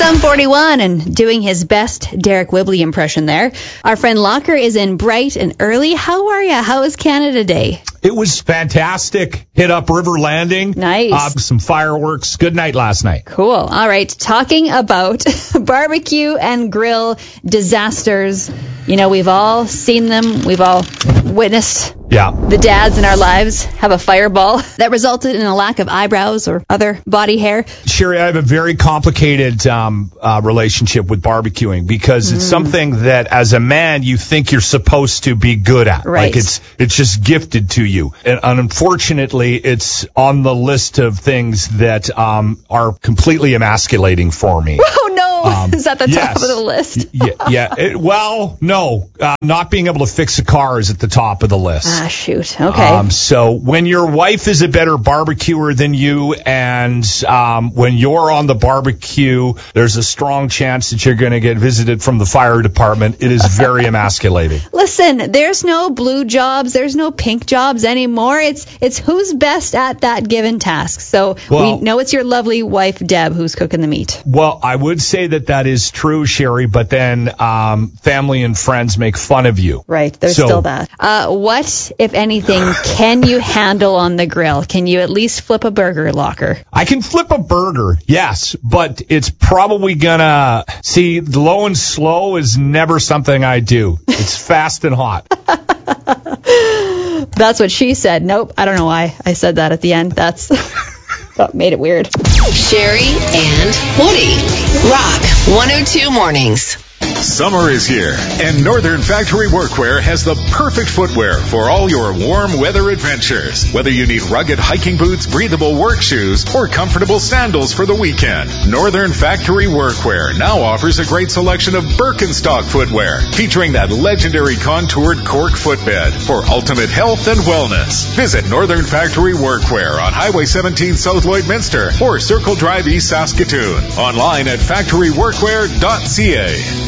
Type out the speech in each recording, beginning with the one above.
Sum 41 and doing his best Derek Whibley impression there. Our friend Locker is in bright and early. How are you? How was Canada Day? It was fantastic. Hit up River Landing. Nice. Some fireworks. Good night last night. Cool. All right. Talking about barbecue and grill disasters. You know, we've all seen them. We've all witnessed the dads in our lives have a fireball that resulted in a lack of eyebrows or other body hair. Sherry, I have a very complicated relationship with barbecuing because it's something that as a man you think you're supposed to be good at. Right. Like it's just gifted to you. And unfortunately, it's on the list of things that are completely emasculating for me. Oh, no. Is that the top of the list? No. Not being able to fix a car is at the top of the list. Ah, shoot. Okay. So when your wife is a better barbecuer than you and when you're on the barbecue, there's a strong chance that you're going to get visited from the fire department. It is very emasculating. Listen, there's no blue jobs. There's no pink jobs anymore. It's who's best at that given task. So we know it's your lovely wife, Deb, who's cooking the meat. Well, I would say that is true, Sherry, but then family and friends make fun of you. Right. There's still that. What, if anything, can you handle on the grill? Can you at least flip a burger, Locker? I can flip a burger, yes, but it's probably gonna... See, low and slow is never something I do. It's fast and hot. That's what she said. Nope, I don't know why I said that at the end. That's... that made it weird. Sherry and Woody. Rock 102 Mornings. Summer is here, and Northern Factory Workwear has the perfect footwear for all your warm weather adventures. Whether you need rugged hiking boots, breathable work shoes, or comfortable sandals for the weekend, Northern Factory Workwear now offers a great selection of Birkenstock footwear, featuring that legendary contoured cork footbed for ultimate health and wellness. Visit Northern Factory Workwear on Highway 17 South Lloydminster or Circle Drive East Saskatoon. Online at factoryworkwear.ca.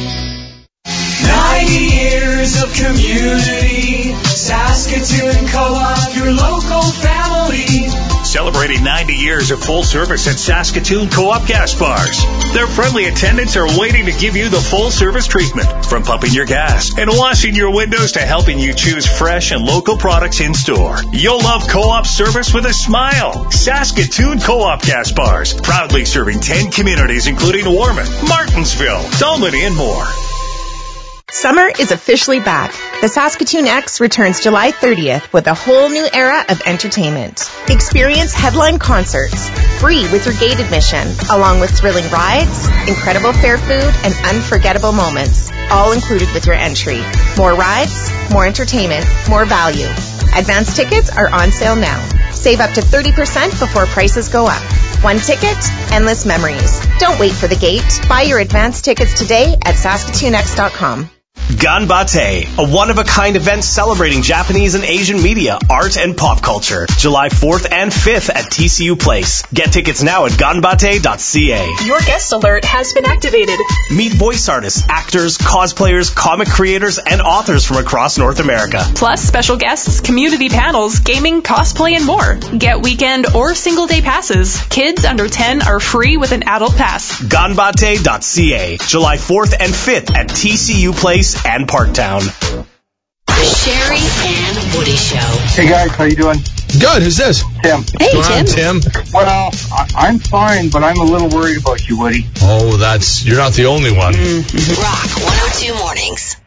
90 years of community, Saskatoon Co-op, your local family. Celebrating 90 years of full service at Saskatoon Co-op gas bars. Their friendly attendants are waiting to give you the full service treatment, from pumping your gas and washing your windows to helping you choose fresh and local products in store. You'll love Co-op service with a smile. Saskatoon Co-op gas bars, proudly serving 10 communities including Warman, Martinsville, Dalmany, and more. Summer is officially back. The Saskatoon X returns July 30th with a whole new era of entertainment. Experience headline concerts, free with your gate admission, along with thrilling rides, incredible fair food, and unforgettable moments, all included with your entry. More rides, more entertainment, more value. Advance tickets are on sale now. Save up to 30% before prices go up. One ticket, endless memories. Don't wait for the gate. Buy your advance tickets today at SaskatoonX.com. Ganbate, a one-of-a-kind event celebrating Japanese and Asian media, art, and pop culture. July 4th and 5th at TCU Place. Get tickets now at ganbate.ca. Your guest alert has been activated. Meet voice artists, actors, cosplayers, comic creators, and authors from across North America. Plus special guests, community panels, gaming, cosplay, and more. Get weekend or single-day passes. Kids under 10 are free with an adult pass. Ganbate.ca. July 4th and 5th at TCU Place and Parktown. Sherry and Woody Show. Hey guys, how you doing? Good. Who's this? Tim. Hey, Tim. Well, I'm fine, but I'm a little worried about you, Woody. Oh, you're not the only one. Rock 102 Mornings.